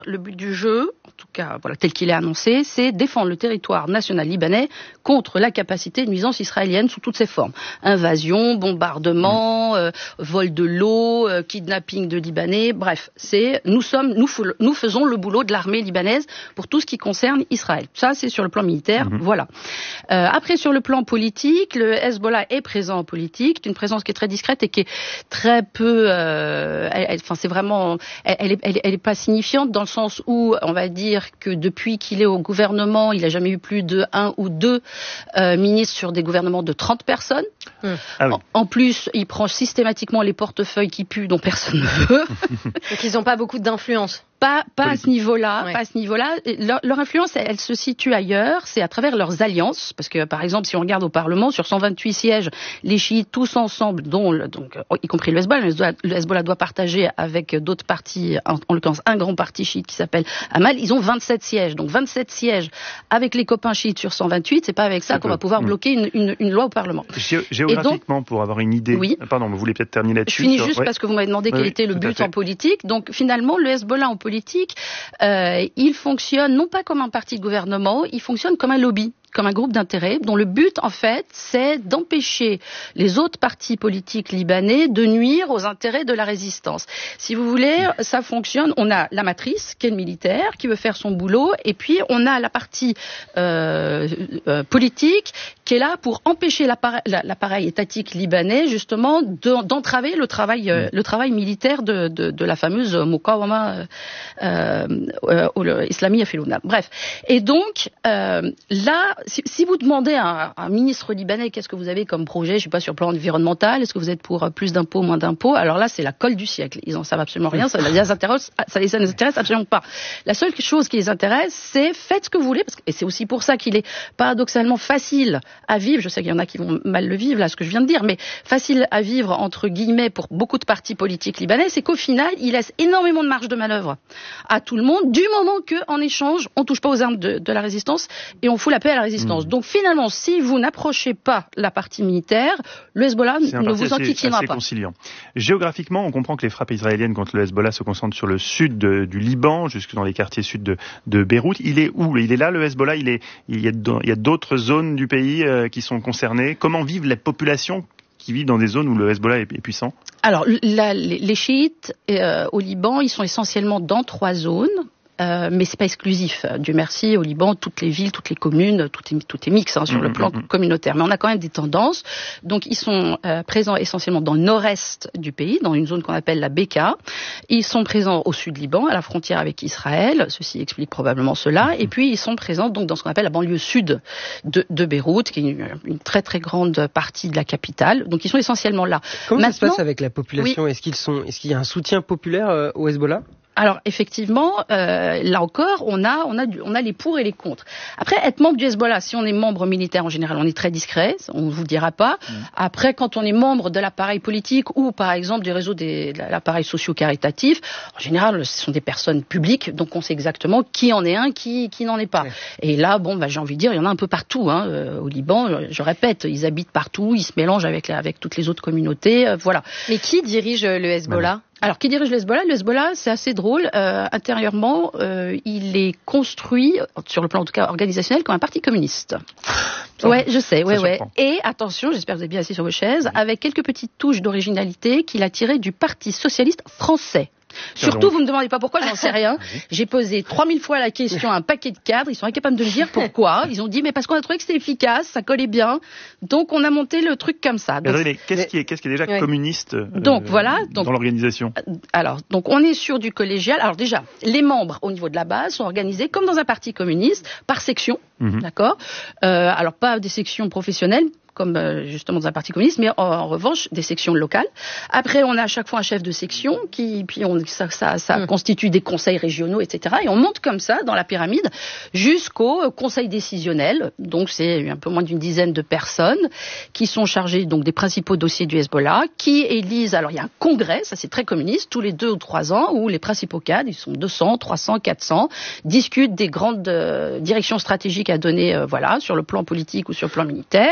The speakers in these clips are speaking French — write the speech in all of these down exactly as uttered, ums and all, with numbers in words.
Le but du jeu, en tout cas voilà, tel qu'il est annoncé, c'est défendre le territoire national libanais contre la capacité de nuisance israélienne sous toutes ses formes. Invasion, bombardement, euh, vol de l'eau, euh, kidnapping de Libanais, bref, c'est nous sommes nous, nous faisons le boulot de l'armée libanaise pour tout ce qui concerne Israël. Ça, c'est sur le plan militaire, mmh. voilà. Euh, après, sur le plan politique, le Hezbollah est présent en politique, c'est une présence qui est très discrète et qui est très peu, euh, elle, elle, enfin c'est vraiment, elle, elle, est, elle, elle est pas signifiante dans le sens où on va dire que depuis qu'il est au gouvernement, il n'a jamais eu plus de un ou deux euh, ministres sur des gouvernements de trente personnes. Mmh. Ah oui. en, en plus, il prend systématiquement les portefeuilles qui puent dont personne ne veut. Donc ils n'ont pas beaucoup d'influence. Pas, pas à ce niveau-là, ouais. pas à ce niveau-là. Leur, leur influence, elle, elle se situe ailleurs. C'est à travers leurs alliances, parce que par exemple, si on regarde au Parlement, sur cent vingt-huit sièges, les chiites tous ensemble, dont le, donc y compris le Hezbollah, le Hezbollah doit partager avec d'autres partis, en, en l'occurrence un grand parti chiite qui s'appelle Amal. Ils ont vingt-sept sièges, donc vingt-sept sièges avec les copains chiites sur cent vingt-huit. C'est pas avec ça qu'on va pouvoir mmh. bloquer une, une, une loi au Parlement. Gé- géographiquement, donc, pour avoir une idée. Oui. Pardon, vous voulez peut-être terminer là-dessus. Je finis juste ouais. parce que vous m'avez demandé oui, quel était le but en politique. Donc finalement, le Hezbollah en politique. Euh, il fonctionne non pas comme un parti de gouvernement, il fonctionne comme un lobby, comme un groupe d'intérêt, dont le but, en fait, c'est d'empêcher les autres partis politiques libanais de nuire aux intérêts de la résistance. Si vous voulez, ça fonctionne. On a la matrice, qui est le militaire, qui veut faire son boulot, et puis on a la partie euh, euh, politique, qui est là pour empêcher l'appareil, l'appareil étatique libanais, justement, de, d'entraver le travail, euh, le travail militaire de, de, de la fameuse Muqawama euh, euh, Islami Afilouna. Bref. Et donc, euh, là, Si, si vous demandez à, à un ministre libanais qu'est-ce que vous avez comme projet, je ne sais pas, sur le plan environnemental, est-ce que vous êtes pour plus d'impôts, moins d'impôts, alors là c'est la colle du siècle. Ils n'en savent absolument rien, ça ne les intéresse, ça les intéresse absolument pas. La seule chose qui les intéresse, c'est faites ce que vous voulez, parce que, et c'est aussi pour ça qu'il est paradoxalement facile à vivre, je sais qu'il y en a qui vont mal le vivre, là, ce que je viens de dire, mais facile à vivre, entre guillemets, pour beaucoup de partis politiques libanais, c'est qu'au final, il laisse énormément de marge de manœuvre à tout le monde, du moment qu'en échange, on ne touche pas aux armes de, de la résistance et on fout la paix à la résistance. Mmh. Donc finalement, si vous n'approchez pas la partie militaire, le Hezbollah ne vous enquiquinera pas. Conciliant. Géographiquement, on comprend que les frappes israéliennes contre le Hezbollah se concentrent sur le sud de, du Liban, jusque dans les quartiers sud de, de Beyrouth. Il est où? Il est là, le Hezbollah? Il, est, il, y a, il y a d'autres zones du pays euh, qui sont concernées. Comment vivent les populations qui vivent dans des zones où le Hezbollah est, est puissant? Alors, la, les, les chiites euh, au Liban, ils sont essentiellement dans trois zones. Euh, mais c'est pas exclusif. Dieu merci, au Liban, toutes les villes, toutes les communes, tout est, tout est mix hein, sur mmh, le plan mmh. communautaire. Mais on a quand même des tendances. Donc, ils sont euh, présents essentiellement dans le nord-est du pays, dans une zone qu'on appelle la Beka. Ils sont présents au sud Liban, à la frontière avec Israël. Ceci explique probablement cela. Mmh. Et puis, ils sont présents donc dans ce qu'on appelle la banlieue sud de, de Beyrouth, qui est une, une très très grande partie de la capitale. Donc, ils sont essentiellement là. Comment Maintenant, ça se passe avec la population? Oui. Est-ce qu'ils sont, est-ce qu'il y a un soutien populaire euh, au Hezbollah? Alors effectivement, euh, là encore, on a, on a, du, on a les pour et les contre. Après, être membre du Hezbollah, si on est membre militaire en général, on est très discret, on ne vous le dira pas. Mmh. Après, quand on est membre de l'appareil politique ou par exemple du réseau des, de l'appareil socio-caritatif, en général, ce sont des personnes publiques, donc on sait exactement qui en est un, qui, qui n'en est pas. Ouais. Et là, bon, bah, j'ai envie de dire, il y en a un peu partout. Hein, euh, au Liban, je répète, ils habitent partout, ils se mélangent avec, avec toutes les autres communautés, euh, voilà. Mais qui dirige le Hezbollah ? Bah, Alors, qui dirige le Hezbollah? Le Hezbollah, c'est assez drôle. Euh, intérieurement, euh, il est construit, sur le plan en tout cas organisationnel, comme un parti communiste. Ça, ouais, je sais, ouais, ouais. Et attention, j'espère que vous êtes bien assis sur vos chaises, oui. avec quelques petites touches d'originalité qu'il a tirées du Parti socialiste français. Surtout, vous ne me demandez pas pourquoi, j'en sais rien. J'ai posé trois mille fois la question à un paquet de cadres, ils sont incapables de me dire pourquoi. Ils ont dit, mais parce qu'on a trouvé que c'était efficace, ça collait bien. Donc, on a monté le truc comme ça. Donc, mais qu'est-ce, mais, qui est, qu'est-ce qui est déjà ouais. communiste euh, donc, voilà, donc, dans l'organisation? Alors, donc, on est sur du collégial. Alors déjà, les membres au niveau de la base sont organisés comme dans un parti communiste, par section, mm-hmm. d'accord euh, Alors, pas des sections professionnelles, comme euh, justement dans un parti communiste, mais en, en revanche des sections locales. Après, on a à chaque fois un chef de section qui, puis on, ça, ça, ça mmh. constitue des conseils régionaux, et cetera. Et on monte comme ça dans la pyramide jusqu'au conseil décisionnel. Donc c'est un peu moins d'une dizaine de personnes qui sont chargées donc des principaux dossiers du Hezbollah, qui élisent. Alors il y a un congrès, ça c'est très communiste, tous les deux ou trois ans, où les principaux cadres, ils sont deux cents, trois cents, quatre cents, discutent des grandes euh, directions stratégiques à donner, euh, voilà, sur le plan politique ou sur le plan militaire.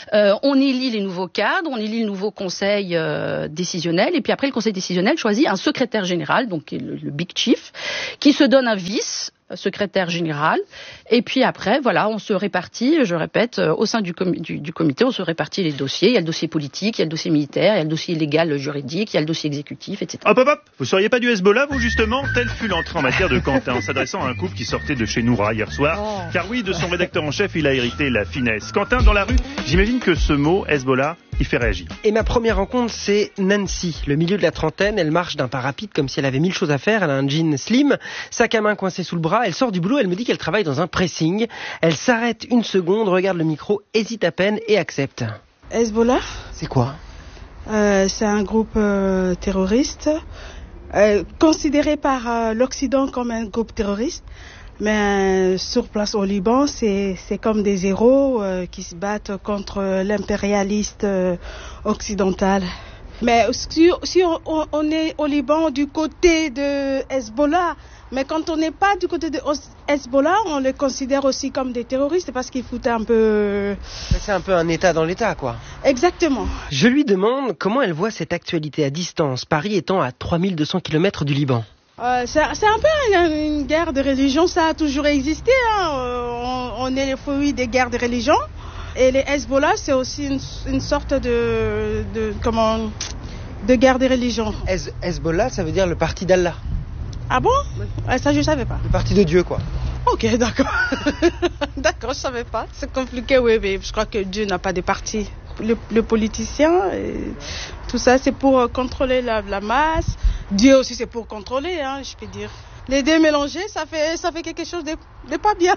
Euh, on élit les nouveaux cadres, on élit le nouveau conseil euh, décisionnel, et puis après le conseil décisionnel choisit un secrétaire général, donc le, le big chief, qui se donne un vice secrétaire général, et puis après, voilà, on se répartit, je répète, euh, au sein du, com- du, du comité, on se répartit les dossiers. Il y a le dossier politique, il y a le dossier militaire, il y a le dossier légal juridique, il y a le dossier exécutif, et cetera. Hop, hop, hop. Vous seriez pas du Hezbollah, vous, justement? Telle fut l'entrée en matière de Quentin, en s'adressant à un couple qui sortait de chez Noura hier soir. Oh. Car oui, de son rédacteur en chef, il a hérité la finesse. Quentin, dans la rue, j'imagine que ce mot, Hezbollah, il fait réagir. Et ma première rencontre, c'est Nancy, le milieu de la trentaine. Elle marche d'un pas rapide comme si elle avait mille choses à faire. Elle a un jean slim, sac à main coincé sous le bras. Elle sort du boulot, elle me dit qu'elle travaille dans un pressing. Elle s'arrête une seconde, regarde le micro, hésite à peine et accepte. Hezbollah, C'est quoi? euh, c'est un groupe euh, terroriste, euh, considéré par euh, l'Occident comme un groupe terroriste. Mais euh, sur place au Liban, c'est, c'est comme des héros euh, qui se battent contre l'impérialiste euh, occidental. Mais si, si on, on, on est au Liban du côté de Hezbollah, mais quand on n'est pas du côté de Hezbollah, on les considère aussi comme des terroristes parce qu'ils foutent un peu... C'est un peu un état dans l'état, quoi. Exactement. Je lui demande comment elle voit cette actualité à distance, Paris étant à trois mille deux cents kilomètres du Liban. Euh, c'est, c'est un peu une, une guerre de religion, ça a toujours existé. Hein. Euh, on, on est les fruits des guerres de religion. Et les Hezbollah, c'est aussi une, une sorte de, de, comment, de guerre de religion. Hez- Hezbollah, ça veut dire le parti d'Allah. Ah bon? Ouais, ça, je savais pas. Le parti de Dieu, quoi. Ok, d'accord. D'accord, je savais pas. C'est compliqué, oui, mais je crois que Dieu n'a pas de parti. Le, le politicien, et tout ça, c'est pour contrôler la, la masse. Dieu aussi, c'est pour contrôler, hein, je peux dire. Les deux mélangés, ça fait, ça fait quelque chose de, de pas bien.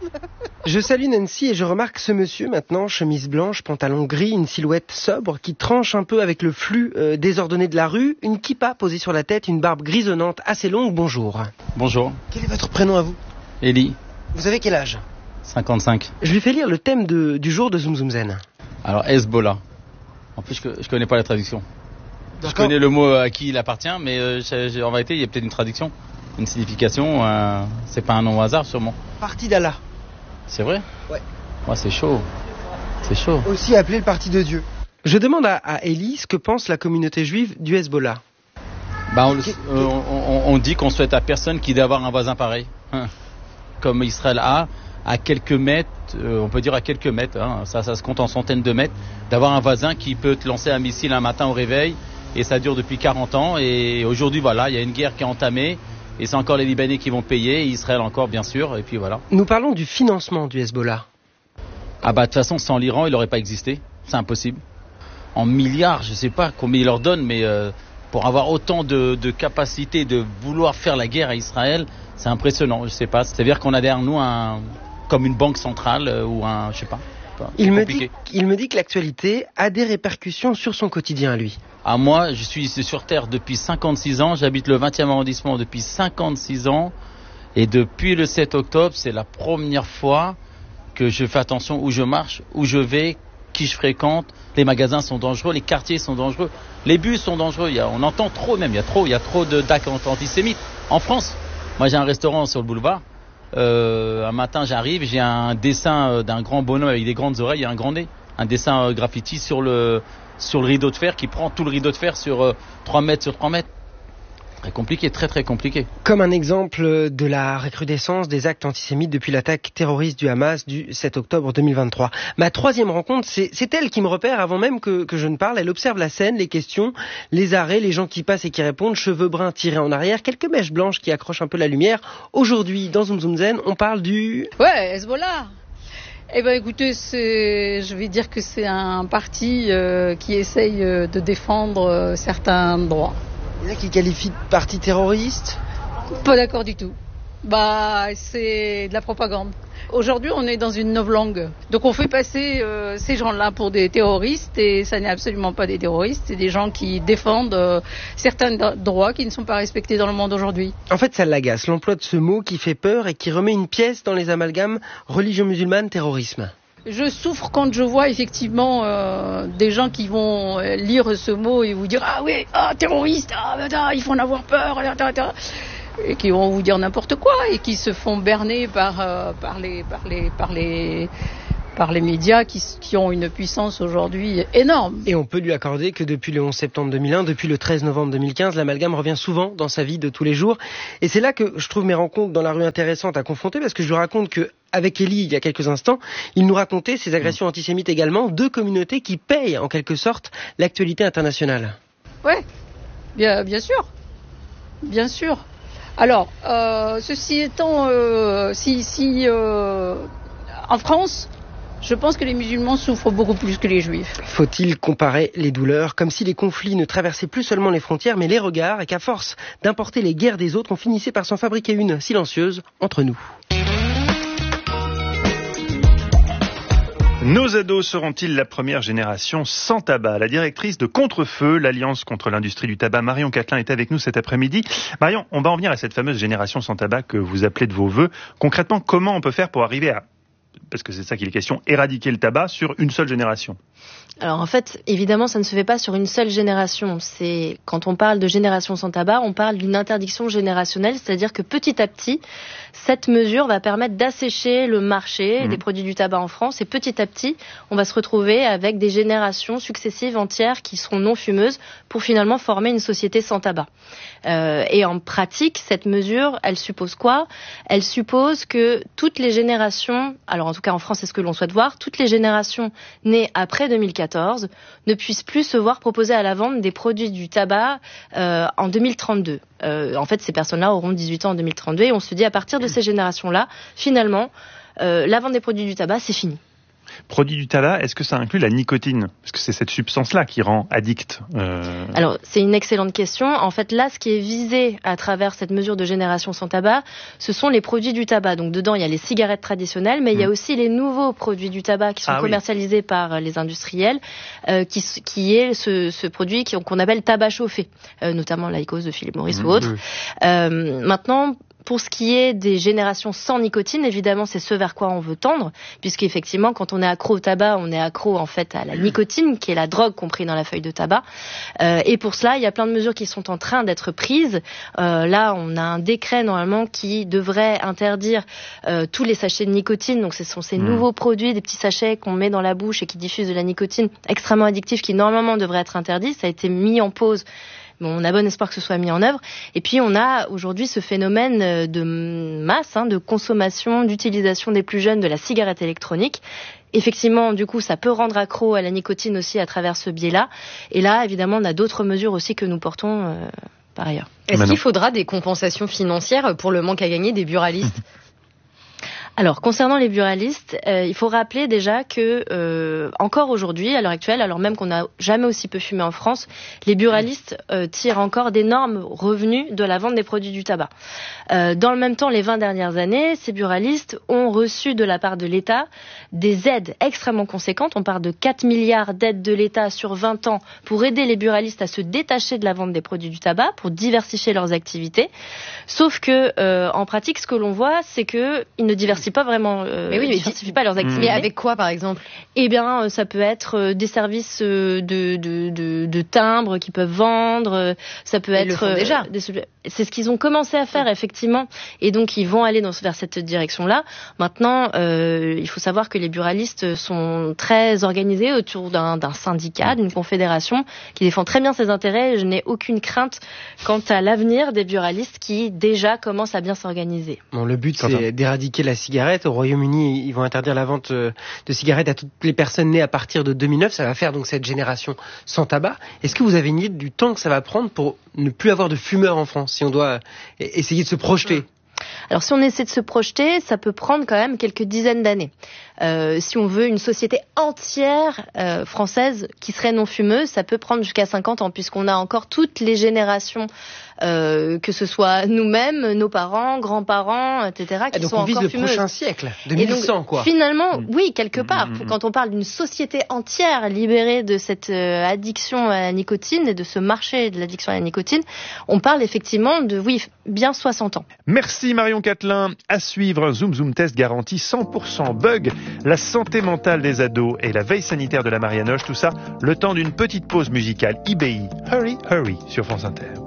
Je salue Nancy et je remarque ce monsieur maintenant, chemise blanche, pantalon gris, une silhouette sobre qui tranche un peu avec le flux euh, désordonné de la rue, une kippa posée sur la tête, une barbe grisonnante assez longue. Bonjour. Bonjour, Quel est votre prénom à vous? Eli, Vous avez quel âge? cinquante-cinq. Je lui fais lire le thème de, du jour de Zoom Zoom Zen. Alors Hezbollah. En plus, je, je connais pas la traduction. Je D'accord. connais le mot à qui il appartient, mais euh, je- je- en vérité, il y a peut-être une traduction, une signification. Euh, c'est pas un nom au hasard, sûrement. Parti d'Allah, C'est vrai? Ouais. Ouais, c'est chaud. C'est chaud. aussi appelé le parti de Dieu. Je demande à, à Ellie ce que pense la communauté juive du Hezbollah. Bah, on, le- euh, on, on- on dit qu'on souhaite à personne qui d'avoir un voisin pareil, hein, comme Israël a, à quelques mètres, euh, on peut dire à quelques mètres, hein, ça, ça se compte en centaines de mètres, d'avoir un voisin qui peut te lancer un missile un matin au réveil, et ça dure depuis quarante ans, et aujourd'hui, voilà, il y a une guerre qui est entamée, et c'est encore les Libanais qui vont payer, et Israël encore, bien sûr, et puis voilà. Nous parlons du financement du Hezbollah. Ah bah, de toute façon, sans l'Iran, il n'aurait pas existé, c'est impossible. En milliards, je sais pas combien il leur donne, mais euh, pour avoir autant de, de capacité de vouloir faire la guerre à Israël, c'est impressionnant, je sais pas. C'est-à-dire qu'on a derrière nous un, comme une banque centrale euh, ou un, je sais pas. pas c'est Il me, compliqué. dit, il me dit que l'actualité a des répercussions sur son quotidien à lui. Ah, moi, je suis sur Terre depuis cinquante-six ans, j'habite le vingtième arrondissement depuis cinquante-six ans, et depuis le sept octobre, c'est la première fois que je fais attention où je marche, où je vais, qui je fréquente. Les magasins sont dangereux, les quartiers sont dangereux, les bus sont dangereux. Il y a, on entend trop même, il y a trop, il y a trop de d'actes antisémites en France. Moi, j'ai un restaurant sur le boulevard. Euh, un matin, j'arrive, j'ai un dessin d'un grand bonhomme avec des grandes oreilles et un grand nez, un dessin euh, graffiti sur le sur le rideau de fer qui prend tout le rideau de fer sur euh, trois mètres sur trois mètres. Très compliqué, très très compliqué. Comme un exemple de la recrudescence des actes antisémites depuis l'attaque terroriste du Hamas du sept octobre deux mille vingt-trois. Ma troisième rencontre, c'est, c'est elle qui me repère avant même que, que je ne parle. Elle observe la scène, les questions, les arrêts, les gens qui passent et qui répondent, cheveux bruns tirés en arrière, quelques mèches blanches qui accrochent un peu la lumière. Aujourd'hui, dans Zoom Zoom Zen, on parle du... Ouais, Hezbollah. Eh ben, écoutez, c'est, je vais dire que c'est un parti euh, qui essaye euh, de défendre euh, certains droits. Il y en a qui qualifient de parti terroriste. Pas d'accord du tout. Bah, c'est de la propagande. Aujourd'hui, on est dans une novlangue. Donc, on fait passer euh, ces gens-là pour des terroristes, et ça n'est absolument pas des terroristes. C'est des gens qui défendent euh, certains droits qui ne sont pas respectés dans le monde aujourd'hui. En fait, ça l'agace, l'emploi de ce mot qui fait peur et qui remet une pièce dans les amalgames religion musulmane, terrorisme. Je souffre quand je vois effectivement euh, des gens qui vont euh, lire ce mot et vous dire ah oui, ah terroriste, ah, ah il faut en avoir peur, ah, ah, ah, et qui vont vous dire n'importe quoi et qui se font berner par euh, par les par les par les par les médias qui, qui ont une puissance aujourd'hui énorme. Et on peut lui accorder que depuis le onze septembre deux mille un, depuis le treize novembre deux mille quinze, l'amalgame revient souvent dans sa vie de tous les jours. Et c'est là que je trouve mes rencontres dans la rue intéressantes à confronter, parce que je lui raconte que avec Elie, il y a quelques instants, il nous racontait ces agressions antisémites également, deux communautés qui payent en quelque sorte l'actualité internationale. Oui, bien, bien sûr, bien sûr. Alors, euh, ceci étant, euh, si, si euh, en France, je pense que les musulmans souffrent beaucoup plus que les juifs. Faut-il comparer les douleurs, comme si les conflits ne traversaient plus seulement les frontières, mais les regards, et qu'à force d'importer les guerres des autres, on finissait par s'en fabriquer une silencieuse entre nous. Nos ados seront-ils la première génération sans tabac? La directrice de Contre-Feu, l'Alliance contre l'industrie du tabac, Marion Catelin, est avec nous cet après-midi. Marion, on va en venir à cette fameuse génération sans tabac que vous appelez de vos vœux. Concrètement, comment on peut faire pour arriver à, parce que c'est ça qu'il est question, éradiquer le tabac sur une seule génération? Alors en fait, évidemment, ça ne se fait pas sur une seule génération. C'est quand on parle de génération sans tabac, on parle d'une interdiction générationnelle, c'est-à-dire que petit à petit, cette mesure va permettre d'assécher le marché mmh. des produits du tabac en France, et petit à petit, on va se retrouver avec des générations successives entières qui seront non fumeuses pour finalement former une société sans tabac. Euh, et en pratique, cette mesure, elle suppose quoi? Elle suppose que toutes les générations, alors en tout cas en France, c'est ce que l'on souhaite voir, toutes les générations nées après deux mille quatorze ne puissent plus se voir proposer à la vente des produits du tabac euh, en deux mille trente-deux. Euh, en fait, ces personnes-là auront dix-huit ans en deux mille trente-deux, et on se dit à partir de ces générations-là, finalement, euh, la vente des produits du tabac, c'est fini. Produits du tabac, est-ce que ça inclut la nicotine? Parce que c'est cette substance-là qui rend addict. Euh... Alors, c'est une excellente question. En fait, là, ce qui est visé à travers cette mesure de génération sans tabac, ce sont les produits du tabac. Donc, dedans, il y a les cigarettes traditionnelles, mais mmh. il y a aussi les nouveaux produits du tabac qui sont ah, commercialisés oui. par les industriels, euh, qui, qui est ce, ce produit qu'on appelle tabac chauffé, euh, notamment l'Aïkos de Philip Morris mmh. ou autre. Mmh. Euh, maintenant, pour ce qui est des générations sans nicotine, évidemment, c'est ce vers quoi on veut tendre, puisqu'effectivement, quand on est accro au tabac, on est accro en fait à la nicotine, qui est la drogue comprise dans la feuille de tabac. Euh, et pour cela, il y a plein de mesures qui sont en train d'être prises. Euh, là, on a un décret normalement qui devrait interdire euh, tous les sachets de nicotine. Donc, ce sont ces mmh. nouveaux produits, des petits sachets qu'on met dans la bouche et qui diffusent de la nicotine extrêmement addictifs, qui normalement devraient être interdits. Ça a été mis en pause. Bon, on a bon espoir que ce soit mis en œuvre. Et puis, on a aujourd'hui ce phénomène de masse, hein, de consommation, d'utilisation des plus jeunes de la cigarette électronique. Effectivement, du coup, ça peut rendre accro à la nicotine aussi à travers ce biais-là. Et là, évidemment, on a d'autres mesures aussi que nous portons euh, par ailleurs. Est-ce Manon. qu'il faudra des compensations financières pour le manque à gagner des buralistes? Alors, concernant les buralistes, euh, il faut rappeler déjà que, euh, encore aujourd'hui, à l'heure actuelle, alors même qu'on n'a jamais aussi peu fumé en France, les buralistes euh, tirent encore d'énormes revenus de la vente des produits du tabac. Euh, dans le même temps, les vingt dernières années, ces buralistes ont reçu de la part de l'État des aides extrêmement conséquentes. On parle de quatre milliards d'aides de l'État sur vingt ans pour aider les buralistes à se détacher de la vente des produits du tabac, pour diversifier leurs activités. Sauf que, euh, en pratique, ce que l'on voit, c'est qu'ils ne diversifient pas vraiment, euh, mais oui, mais diversifient pas leurs activités. Mais avec quoi, par exemple? Eh bien, ça peut être des services de, de, de, de timbres qu'ils peuvent vendre. Ça peut ils être le font déjà. Des, c'est ce qu'ils ont commencé à faire, effectivement. Et donc, ils vont aller dans, vers cette direction-là. Maintenant, euh, il faut savoir que les buralistes sont très organisés autour d'un, d'un syndicat, d'une confédération qui défend très bien ses intérêts. Je n'ai aucune crainte quant à l'avenir des buralistes qui déjà commencent à bien s'organiser. Bon, le but, c'est d'éradiquer la cigarette. Au Royaume-Uni, ils vont interdire la vente de cigarettes à toutes les personnes nées à partir de deux mille neuf. Ça va faire donc cette génération sans tabac. Est-ce que vous avez une idée du temps que ça va prendre pour ne plus avoir de fumeurs en France, si on doit essayer de se projeter? Alors, si on essaie de se projeter, ça peut prendre quand même quelques dizaines d'années. Euh, si on veut une société entière euh, française qui serait non fumeuse, ça peut prendre jusqu'à cinquante ans, puisqu'on a encore toutes les générations, euh, que ce soit nous-mêmes, nos parents, grands-parents, et cetera, qui donc sont on encore vise le fumeuses. Prochain siècle, deux mille cent, donc, quoi. Finalement, mmh. oui, quelque part. Mmh. Quand on parle d'une société entière libérée de cette euh, addiction à la nicotine et de ce marché de l'addiction à la nicotine, on parle effectivement de, oui, bien soixante ans. Merci Marion Catelin. À suivre, un Zoom Zoom Test garanti cent pour cent bug, la santé mentale des ados et la veille sanitaire de la Marianoche. Tout ça, le temps d'une petite pause musicale I B I. Hurry, Hurry sur France Inter.